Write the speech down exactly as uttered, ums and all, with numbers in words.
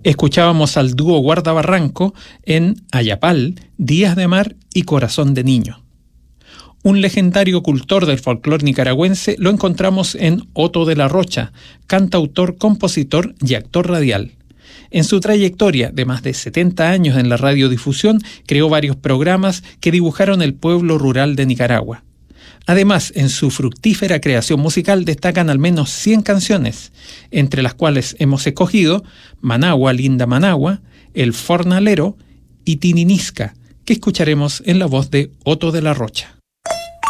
Escuchábamos al dúo Guardabarranco en Ayapal, Días de Mar y Corazón de Niño. Un legendario cultor del folclore nicaragüense lo encontramos en Otto de la Rocha, cantautor, compositor y actor radial. En su trayectoria de más de setenta años en la radiodifusión, creó varios programas que dibujaron el pueblo rural de Nicaragua. Además, en su fructífera creación musical destacan al menos cien canciones, entre las cuales hemos escogido Managua, Linda Managua, El Fornalero y Tininisca, que escucharemos en la voz de Otto de la Rocha.